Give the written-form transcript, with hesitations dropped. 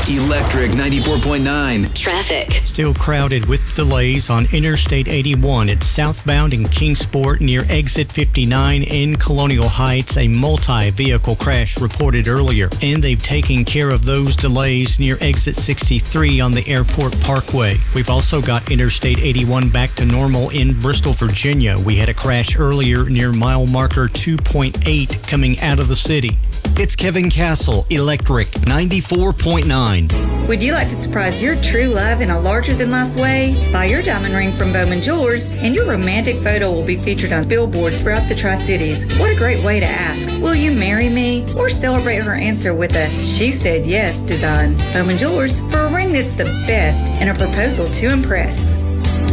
Electric 94.9. Traffic. Still crowded with delays on Interstate 81. It's southbound in Kingsport near exit 59 in Colonial Heights. A multi-vehicle crash reported earlier, and they've taken care of those delays near exit 63 on the Airport Parkway. We've also got Interstate 81 back to normal in Bristol, Virginia. We had a crash earlier near mile marker 2.8 coming out of the city. It's Kevin Castle, Electric 94.9. Would you like to surprise your true love in a larger-than-life way? Buy your diamond ring from Bowman Jewelers, and your romantic photo will be featured on billboards throughout the Tri-Cities. What a great way to ask, will you marry me? Or celebrate her answer with a she said yes design. Bowman Jewelers, for a ring that's the best and a proposal to impress.